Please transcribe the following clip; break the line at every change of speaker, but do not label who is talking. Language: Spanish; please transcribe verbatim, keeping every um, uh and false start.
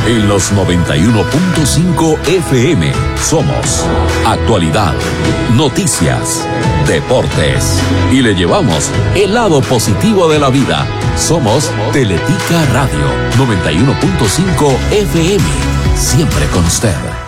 En los noventa y uno punto cinco F M somos actualidad, noticias, deportes y le llevamos el lado positivo de la vida. Somos Teletica Radio noventa y uno punto cinco F M, siempre con usted.